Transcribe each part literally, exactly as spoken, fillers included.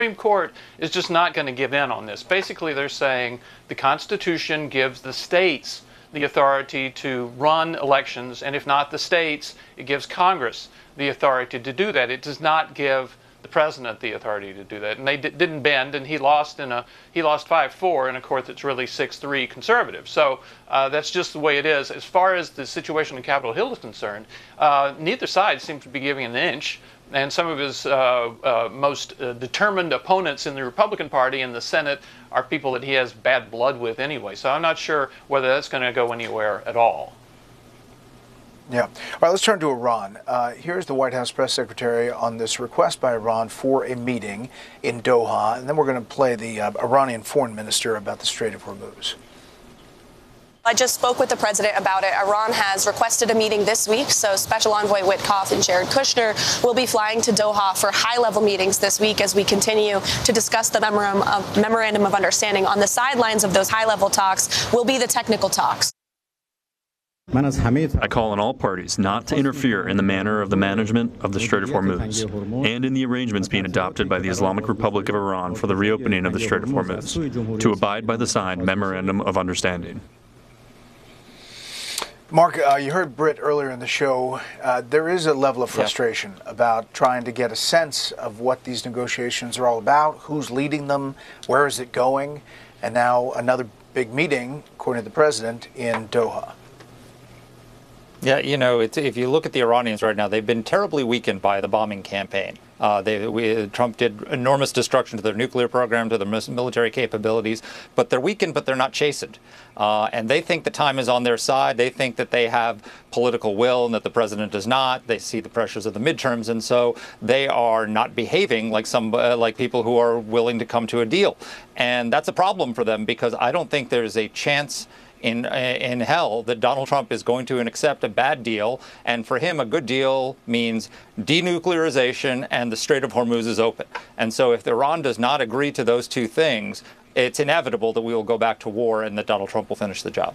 Supreme Court is just not going to give in on this. Basically, they're saying the Constitution gives the states the authority to run elections, and if not the states, it gives Congress the authority to do that. It does not give the president the authority to do that, and they d didn't bend, and he lost in a he lost five four in a court that's really six three conservative. So uh, that's just the way it is. As far as the situation in Capitol Hill is concerned, uh, neither side seems to be giving an inch. And some of his uh, uh, most uh, determined opponents in the Republican Party in the Senate are people that he has bad blood with anyway. So I'm not sure whether that's going to go anywhere at all. Yeah. All right, let's turn to Iran. Uh, here's the White House press secretary on this request by Iran for a meeting in Doha. And then we're going to play the uh, Iranian foreign minister about the Strait of Hormuz. I just spoke with the president about it. Iran has requested a meeting this week, so Special Envoy Witkoff and Jared Kushner will be flying to Doha for high-level meetings this week as we continue to discuss the memorandum of, memorandum of understanding. On the sidelines of those high-level talks will be the technical talks. I call on all parties not to interfere in the manner of the management of the Strait of Hormuz and in the arrangements being adopted by the Islamic Republic of Iran for the reopening of the Strait of Hormuz, to abide by the signed Memorandum of Understanding. Mark, uh, you heard Britt earlier in the show. Uh, there is a level of frustration yep. about trying to get a sense of what these negotiations are all about, who's leading them, where is it going, and now another big meeting, according to the president, in Doha. Yeah, you know, it's, if you look at the Iranians right now, they've been terribly weakened by the bombing campaign. Uh, they, we, Trump did enormous destruction to their nuclear program, to their military capabilities, but they're weakened, but they're not chastened. Uh, and they think the time is on their side. They think that they have political will and that the president does not. They see the pressures of the midterms, and so they are not behaving like some uh, like people who are willing to come to a deal. And that's a problem for them, because I don't think there's a chance in in hell that Donald Trump is going to accept a bad deal, and for him a good deal means denuclearization and the Strait of Hormuz is open. And so if Iran does not agree to those two things, it's inevitable that we will go back to war and that Donald Trump will finish the job.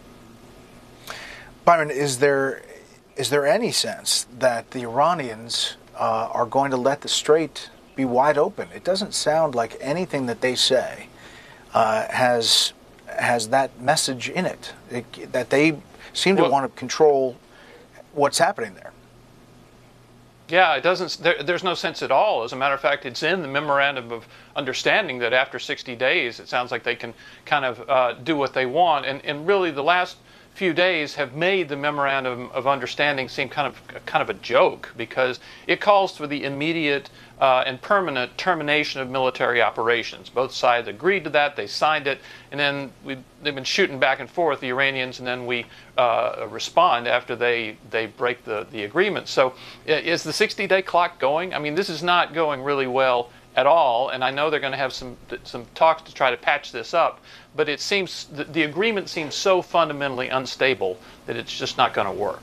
Byron, is there is there any sense that the Iranians uh, are going to let the strait be wide open? It doesn't sound like anything that they say uh, has has that message in it, it that they seem to well, want to control what's happening there. Yeah, it doesn't. There, there's no sense at all. As a matter of fact, it's in the memorandum of understanding that after sixty days, it sounds like they can kind of uh, do what they want. And, and really, the last few days have made the memorandum of understanding seem kind of kind of a joke, because it calls for the immediate uh, and permanent termination of military operations. Both sides agreed to that. They signed it, and then we they've been shooting back and forth, the Iranians, and then we uh, respond after they they break the the agreement. So is the sixty day clock going? I mean, this is not going really well at all, and I know they're going to have some some talks to try to patch this up, but it seems the, the agreement seems so fundamentally unstable that it's just not going to work.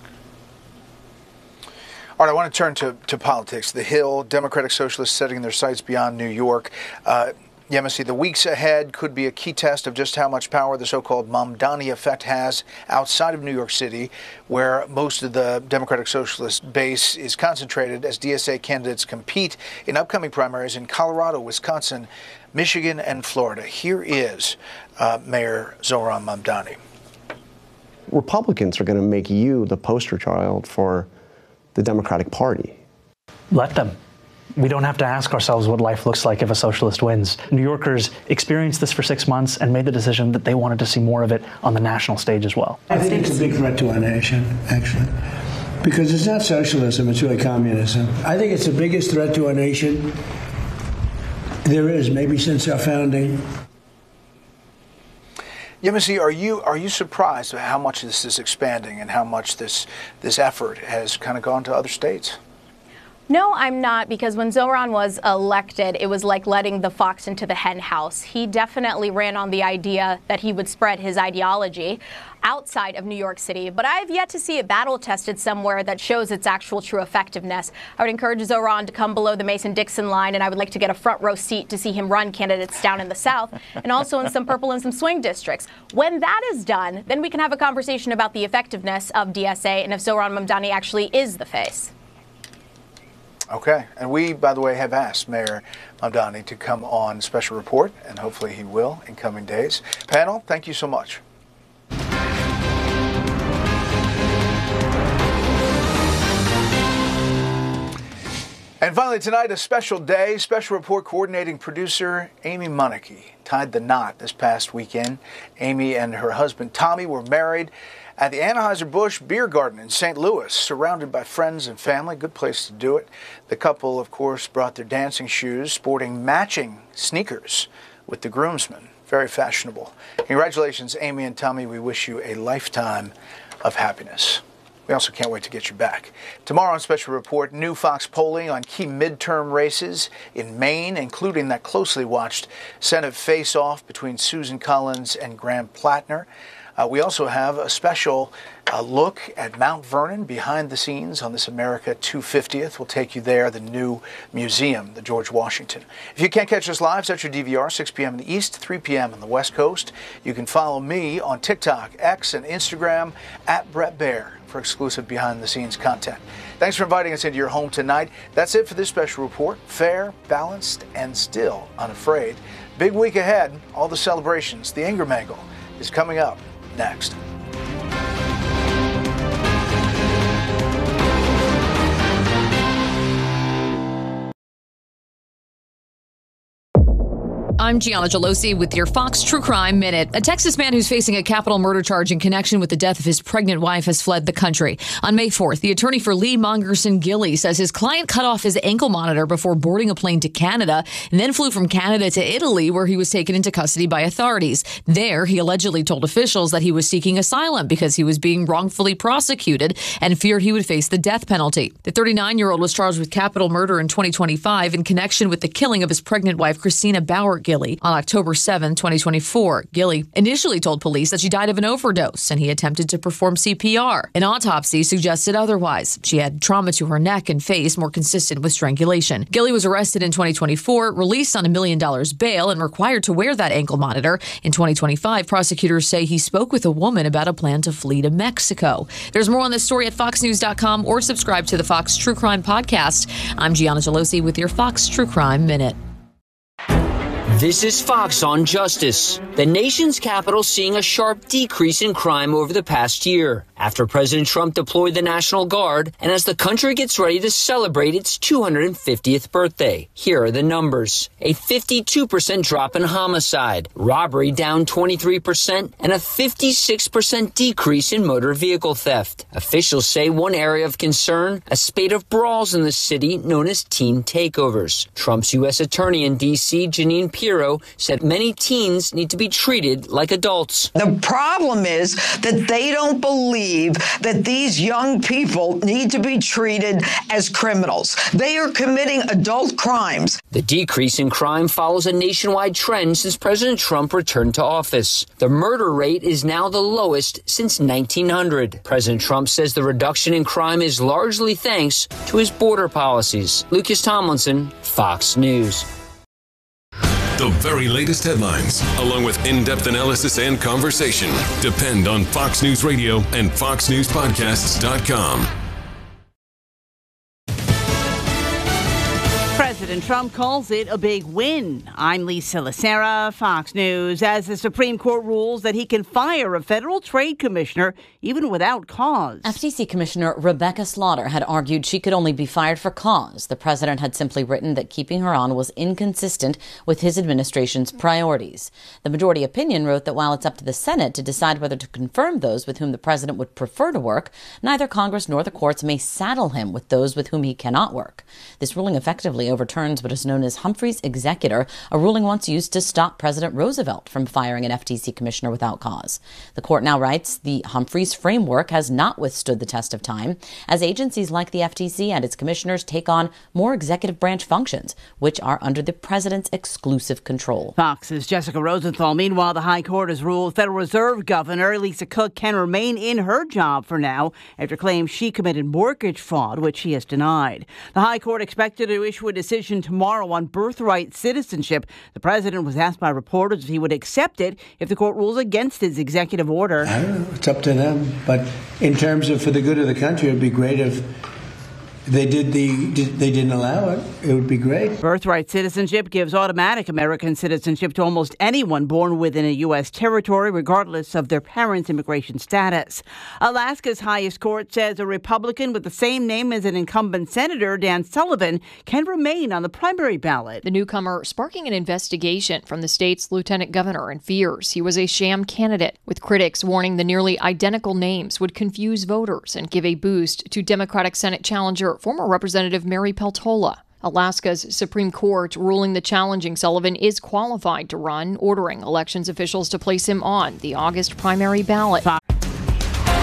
All right, I want to turn to, to politics. The Hill, Democratic Socialists setting their sights beyond New York. Uh, Yemisi, the weeks ahead could be a key test of just how much power the so-called Mamdani effect has outside of New York City, where most of the Democratic Socialist base is concentrated as D S A candidates compete in upcoming primaries in Colorado, Wisconsin, Michigan, and Florida. Here is uh, Mayor Zohran Mamdani. Republicans are going to make you the poster child for the Democratic Party. Let them. We don't have to ask ourselves what life looks like if a socialist wins. New Yorkers experienced this for six months and made the decision that they wanted to see more of it on the national stage as well. I think it's a big threat to our nation, actually, because it's not socialism, it's really communism. I think it's the biggest threat to our nation there is, maybe since our founding. Yemisi, are you are you surprised at how much this is expanding and how much this this effort has kind of gone to other states? No, I'm not, because when Zohran was elected, it was like letting the fox into the hen house. He definitely ran on the idea that he would spread his ideology outside of New York City, but I've yet to see it battle tested somewhere that shows its actual true effectiveness. I would encourage Zohran to come below the Mason-Dixon line, and I would like to get a front row seat to see him run candidates down in the South and also in some purple and some swing districts. When that is done, then we can have a conversation about the effectiveness of D S A and if Zohran Mamdani actually is the face. Okay. And we, by the way, have asked Mayor Mamdani to come on Special Report, and hopefully he will in coming days. Panel, thank you so much. And finally tonight, a special day. Special Report coordinating producer Amy Munneke tied the knot this past weekend. Amy and her husband Tommy were married at the Anheuser-Busch Beer Garden in Saint Louis, surrounded by friends and family. Good place to do it. The couple, of course, brought their dancing shoes, sporting matching sneakers with the groomsmen. Very fashionable. Congratulations, Amy and Tommy. We wish you a lifetime of happiness. We also can't wait to get you back. Tomorrow on Special Report, new Fox polling on key midterm races in Maine, including that closely watched Senate face-off between Susan Collins and Graham Plattner. Uh, we also have a special uh, look at Mount Vernon behind the scenes on this America two fiftieth. We'll take you there, the new museum, the George Washington. If you can't catch us live, set your D V R, six p.m. in the East, three p.m. on the West Coast. You can follow me on TikTok, X, and Instagram at Brett Baer for exclusive behind-the-scenes content. Thanks for inviting us into your home tonight. That's it for this Special Report. Fair, balanced, and still unafraid. Big week ahead. All the celebrations. The Ingram Angle is coming up next. I'm Gianna Gelosi with your Fox True Crime Minute. A Texas man who's facing a capital murder charge in connection with the death of his pregnant wife has fled the country. On May fourth, the attorney for Lee Mongerson Gilley says his client cut off his ankle monitor before boarding a plane to Canada and then flew from Canada to Italy, where he was taken into custody by authorities. There, he allegedly told officials that he was seeking asylum because he was being wrongfully prosecuted and feared he would face the death penalty. The thirty-nine-year-old was charged with capital murder in twenty twenty-five in connection with the killing of his pregnant wife, Christina Bauer Gilley. On October seventh, twenty twenty-four, Gilley initially told police that she died of an overdose and he attempted to perform C P R. An autopsy suggested otherwise. She had trauma to her neck and face more consistent with strangulation. Gilley was arrested in twenty twenty-four, released on a million dollars bail, and required to wear that ankle monitor. In twenty twenty-five, prosecutors say he spoke with a woman about a plan to flee to Mexico. There's more on this story at fox news dot com or subscribe to the Fox True Crime Podcast. I'm Gianna Gelosi with your Fox True Crime Minute. This is Fox on Justice. The nation's capital seeing a sharp decrease in crime over the past year after President Trump deployed the National Guard and as the country gets ready to celebrate its two hundred fiftieth birthday. Here are the numbers. A fifty-two percent drop in homicide, robbery down twenty-three percent, and a fifty-six percent decrease in motor vehicle theft. Officials say one area of concern, a spate of brawls in the city known as teen takeovers. Trump's U S Attorney in D C, Jeanine Pirro, said many teens need to be treated like adults. The problem is that they don't believe that these young people need to be treated as criminals. They are committing adult crimes. The decrease in crime follows a nationwide trend since President Trump returned to office. The murder rate is now the lowest since nineteen hundred. President Trump says the reduction in crime is largely thanks to his border policies. Lucas Tomlinson, Fox News. The very latest headlines, along with in-depth analysis and conversation, depend on Fox News Radio and fox news podcasts dot com. President Trump calls it a big win. I'm Lisa Lacera, Fox News. As the Supreme Court rules that he can fire a federal trade commissioner even without cause. F T C Commissioner Rebecca Slaughter had argued she could only be fired for cause. The president had simply written that keeping her on was inconsistent with his administration's priorities. The majority opinion wrote that while it's up to the Senate to decide whether to confirm those with whom the president would prefer to work, neither Congress nor the courts may saddle him with those with whom he cannot work. This ruling effectively overturns what is known as Humphrey's executor, a ruling once used to stop President Roosevelt from firing an F T C commissioner without cause. The court now writes the Humphrey's framework has not withstood the test of time, as agencies like the F T C and its commissioners take on more executive branch functions, which are under the president's exclusive control. Fox's Jessica Rosenthal. Meanwhile, the High Court has ruled Federal Reserve Governor Lisa Cook can remain in her job for now after claims she committed mortgage fraud, which she has denied. The High Court expected to issue a decision tomorrow on birthright citizenship. The president was asked by reporters if he would accept it if the court rules against his executive order. I don't know. It's up to them. But in terms of for the good of the country, it would be great if they did the they didn't allow it, it would be great. Birthright citizenship gives automatic American citizenship to almost anyone born within a U S territory, regardless of their parents' immigration status. Alaska's highest court says a Republican with the same name as an incumbent senator, Dan Sullivan, can remain on the primary ballot. The newcomer sparking an investigation from the state's lieutenant governor and fears he was a sham candidate, with critics warning the nearly identical names would confuse voters and give a boost to Democratic Senate challenger former Representative Mary Peltola. Alaska's Supreme Court ruling the challenging Sullivan is qualified to run, ordering elections officials to place him on the August primary ballot.